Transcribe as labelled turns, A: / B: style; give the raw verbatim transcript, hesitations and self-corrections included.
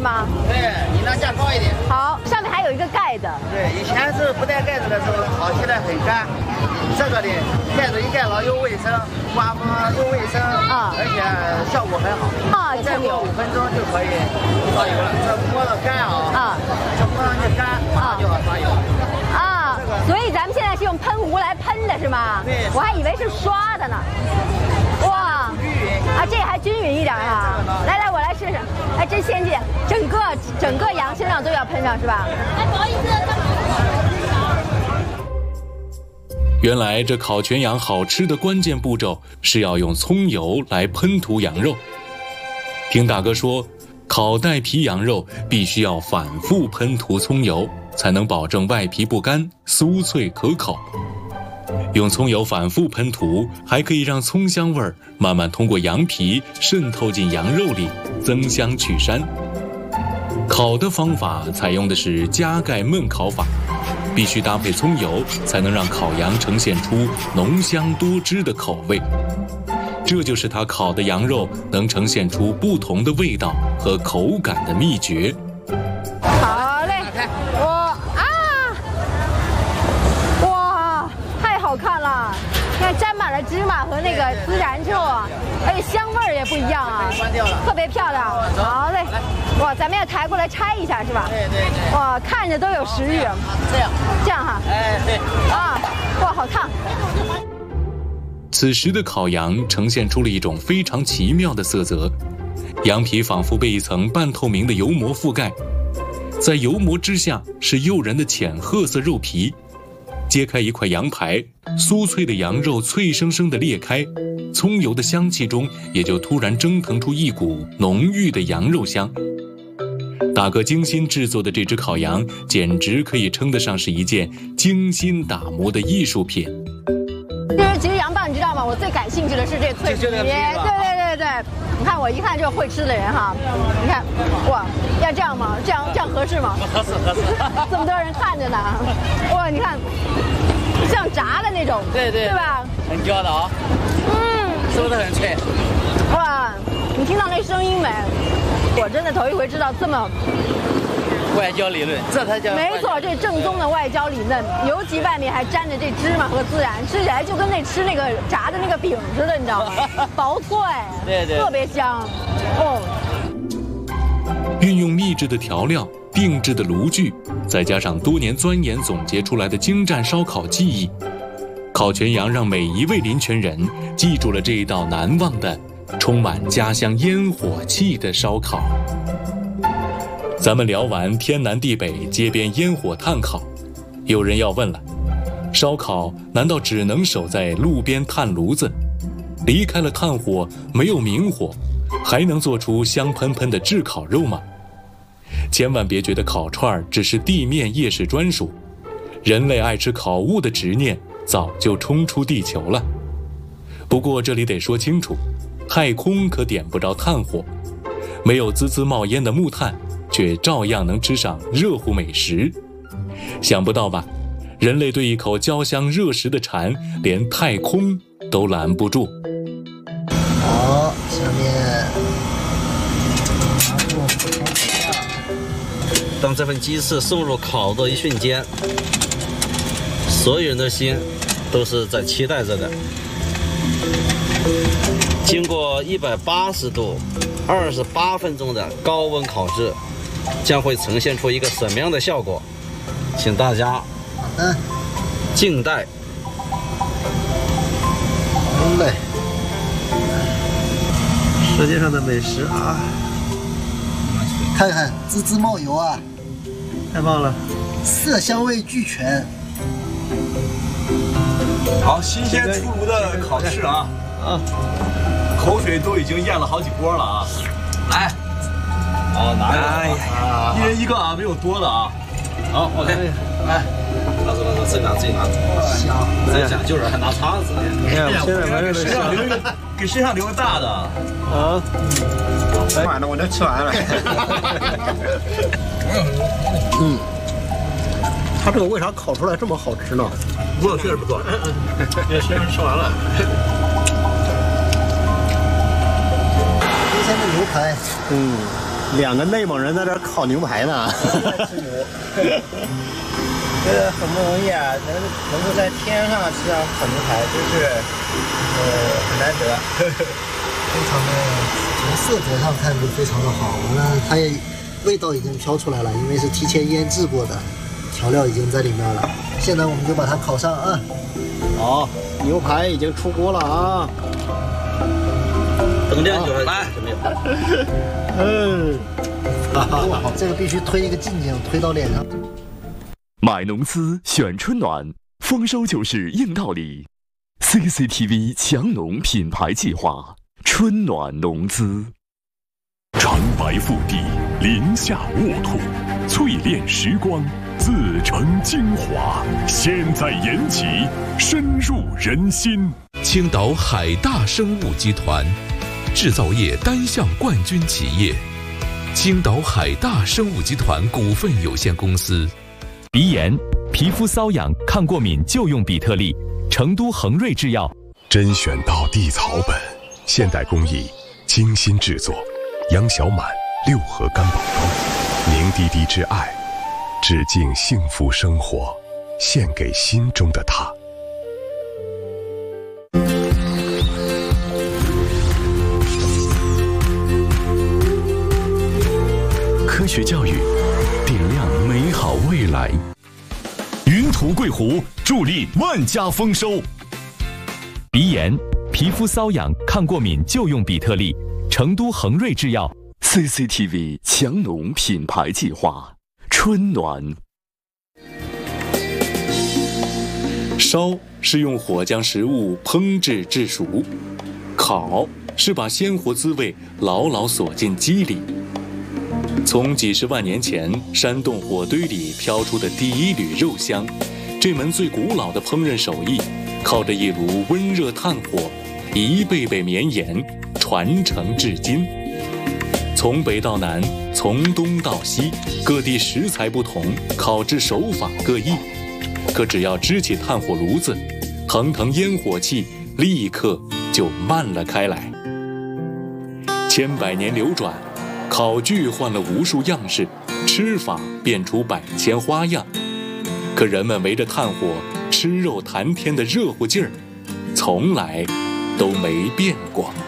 A: 吗？
B: 对，音量加高一点。
A: 好，上面还有一个盖子。
B: 对，以前是不带盖子的时候，烤起来很干。这个的盖子一盖牢又卫生，刮风又卫生啊，而且效果很好。啊，再过五分钟就可以刷油了。这摸到干啊，啊，这摸上去干，马上就好刷油。
A: 啊，所以咱们现在是用喷壶来喷的是吗？
B: 对，
A: 我还以为是刷的呢。哇，啊，这还均匀一点哈。来来，我来试试。哎，真先进，整个整个羊身上都要喷上是吧？哎，不好意思，干嘛？
C: 原来这烤全羊好吃的关键步骤是要用葱油来喷涂羊肉。听大哥说，烤带皮羊肉必须要反复喷涂葱油，才能保证外皮不干、酥脆可口。用葱油反复喷涂，还可以让葱香味儿慢慢通过羊皮渗透进羊肉里，增香去膻。烤的方法采用的是加盖焖烤法，必须搭配葱油，才能让烤羊呈现出浓香多汁的口味。这就是它烤的羊肉能呈现出不同的味道和口感的秘诀。
A: 好嘞，我啊，哇，太好看了！看沾满了芝麻和那个孜然之后啊，而且香味儿也不一样啊，特别漂亮。好嘞，哇，咱们要抬过来拆一下是吧？
B: 对对对。
A: 哇，看着都有食欲。
B: 这样，
A: 这样哈。
B: 哎，对。
A: 啊，哇，好烫。
C: 此时的烤羊呈现出了一种非常奇妙的色泽，羊皮仿佛被一层半透明的油膜覆盖，在油膜之下是诱人的浅褐色肉皮。揭开一块羊排，酥脆的羊肉脆生生地裂开，葱油的香气中也就突然蒸腾出一股浓郁的羊肉香。大哥精心制作的这只烤羊，简直可以称得上是一件精心打磨的艺术品。
A: 其实羊棒你知道吗？我最感兴趣的是这脆皮，对对对对，你看我一看就是会吃的人哈，你看，哇，要这样吗？这样这样合适吗？
B: 合适合适，
A: 这么多人看着呢，哇，你看，像炸的那种，
B: 对对，
A: 对吧？
B: 很焦的啊，嗯，是不是很脆？
A: 哇，你听到那声音没？我真的头一回知道这么。
B: 外焦里嫩，这才叫
A: 没错，这正宗的外焦里嫩，尤其外面还沾着这芝麻和孜然，吃起来就跟那吃那个炸的那个饼似的，你知道吗？薄脆，
B: 对对，
A: 特别香。哦，
C: 运用秘制的调料、定制的炉具，再加上多年钻研总结出来的精湛烧烤技艺，烤全羊让每一位临泉人记住了这一道难忘的、充满家乡烟火气的烧烤。咱们聊完天南地北街边烟火炭烤，有人要问了，烧烤难道只能守在路边炭炉子？离开了炭火，没有明火，还能做出香喷喷的炙烤肉吗？千万别觉得烤串只是地面夜市专属，人类爱吃烤物的执念早就冲出地球了。不过这里得说清楚，太空可点不着炭火，没有滋滋冒烟的木炭，却照样能吃上热乎美食。想不到吧？人类对一口焦香热食的馋，连太空都拦不住。
D: 好，下面
E: 当这份鸡翅送入烤的一瞬间，所有人的心都是在期待着的。经过一百八十度二十八分钟的高温烤制，将会呈现出一个什么样的效果？请大家
D: 嗯
E: 静待。
D: 好嘞，舌尖上的美食啊，看看滋滋冒油啊，太棒了，色香味俱全。
F: 好，新鲜出炉的烤翅啊，啊，口水都已经咽了好几锅了啊！来，好拿一个，哎呀，一人一个啊，没有多的啊。好 ，OK， 来，
E: 拿走拿走，自己拿自己拿。
D: 香，
E: 真讲究人还拿叉子。
D: 你看我现在闻着
F: 身上留一个，给身上留个大的。
D: 啊，吃完了，我都吃完了。嗯，它这个为啥烤出来这么好吃呢？
F: 不错，确实不错。
D: 也先吃完了。新鲜的牛排，嗯，
G: 两个内蒙人在这烤牛排呢。
B: 吃牛，这个很不容易啊，能能够在天上吃上烤牛排，真是呃很难得。
D: 非常的，从色泽上看就非常的好，完了它也味道已经飘出来了，因为是提前腌制过的，调料已经在里面了。现在我们就把它烤上啊。
G: 好，牛排已经出锅了啊。
E: 等两就
G: 来，
D: 嗯，好，这个必须推一个近景，推到脸上。
H: 买农资选春暖，丰收就是硬道理。C C T V 强农品牌计划，春暖农资。长白腹地，林下沃土，淬炼时光，自成精华。现在延起，深入人心。
I: 青岛海大生物集团，制造业单项冠军企业。青岛海大生物集团股份有限公司。
J: 鼻炎、皮肤瘙痒、抗过敏就用比特利。成都恒瑞制药，
K: 甄选到地草本，现代工艺，精心制作。杨小满六合干宝膏，凝滴滴之爱，致敬幸福生活，献给心中的他。
H: 科学教育，点亮美好未来。
J: 云图桂湖助力万家丰收。鼻炎、皮肤瘙痒、抗过敏就用比特利。成都恒瑞制药。
H: C C T V 强农品牌计划，春暖。
C: 烧是用火将食物烹制至熟，烤是把鲜活滋味牢牢锁进鸡里。从几十万年前山洞火堆里飘出的第一缕肉香，这门最古老的烹饪手艺，靠着一炉温热炭火，一辈辈绵延，传承至今。从北到南，从东到西，各地食材不同，烤制手法各异。可只要支起炭火炉子，腾腾烟火气立刻就漫了开来。千百年流转，烤具换了无数样式，吃法变出百千花样。可人们围着炭火吃肉谈天的热乎劲儿，从来都没变过。